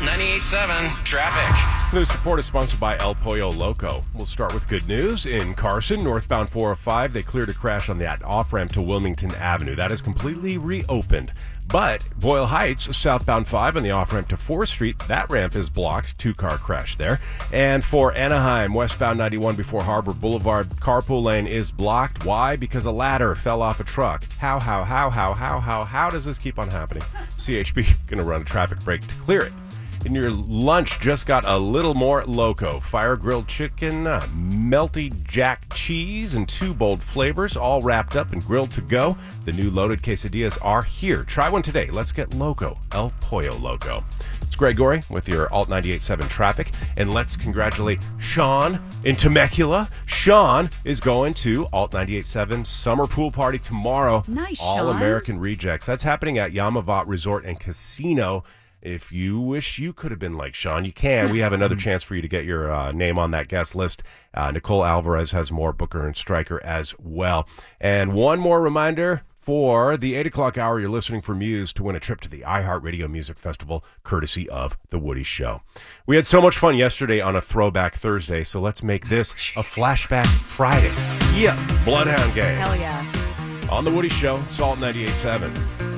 98.7 Traffic. This report is sponsored by El Pollo Loco. We'll start with good news. In Carson, northbound 405, they cleared a crash on that off-ramp to Wilmington Avenue. That is completely reopened. But Boyle Heights, southbound 5 on the off-ramp to 4th Street, that ramp is blocked. Two-car crash there. And for Anaheim, westbound 91 before Harbor Boulevard, carpool lane is blocked. Why? Because a ladder fell off a truck. How does this keep on happening? CHP going to run a traffic break to clear it. And your lunch just got a little more loco. Fire grilled chicken, melty jack cheese, and 2 bold flavors, all wrapped up and grilled to go. The new loaded quesadillas are here. Try one today. Let's get loco. El Pollo Loco. It's Greg Gorey with your Alt 98.7 traffic. And let's congratulate Sean in Temecula. Sean is going to Alt 98.7 summer pool party tomorrow. Nice, All Sean. American Rejects. That's happening at Yamavat Resort and Casino. If you wish you could have been like Sean, you can. We have another chance for you to get your name on that guest list. Nicole Alvarez has more, Booker and Stryker as well. And one more reminder, for the 8 o'clock hour, you're listening for Muse to win a trip to the iHeartRadio Music Festival, courtesy of The Woody Show. We had so much fun yesterday on a Throwback Thursday, so let's make this a Flashback Friday. Yeah, Bloodhound Gang. Hell yeah. On The Woody Show, Salt 98.7.